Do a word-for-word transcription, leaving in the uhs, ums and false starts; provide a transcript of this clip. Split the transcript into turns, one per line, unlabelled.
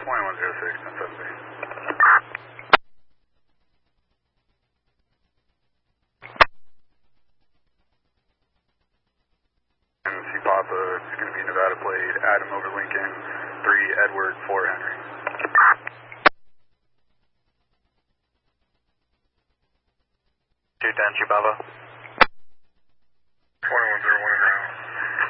twenty-one oh six, ten seven B. And C Papa, it's going to be Nevada plate, Adam over Lincoln, three Edward, four Henry.
two ten, C Papa.